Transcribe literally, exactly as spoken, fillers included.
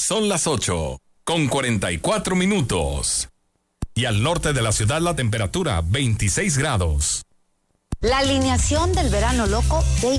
Son las ocho, con cuarenta y cuatro minutos. Y al norte de la ciudad la temperatura veintiséis grados. La alineación del verano loco de